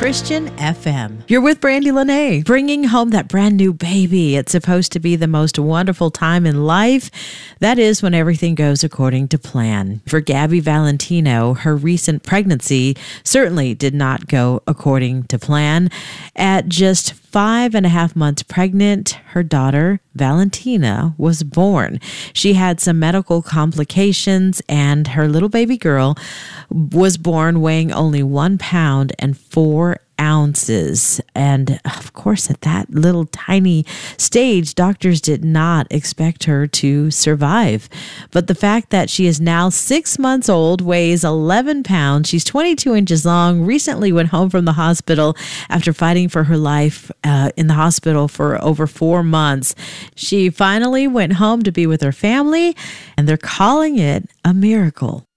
Christian FM. You're with Brandy Lene, bringing home that brand new baby. It's supposed to be the most wonderful time in life. That is when everything goes according to plan. For Gabby Valentino, her recent pregnancy certainly did not go according to plan. At just 5.5 months pregnant, her daughter, Valentina, was born. She had some medical complications, and her little baby girl was born weighing only 1 pound and 4 ounces. And of course, at that little tiny stage, doctors did not expect her to survive. But the fact that she is now 6 months old, weighs 11 pounds, she's 22 inches long, recently went home from the hospital after fighting for her life in the hospital for over 4 months. She finally went home to be with her family, and they're calling it a miracle.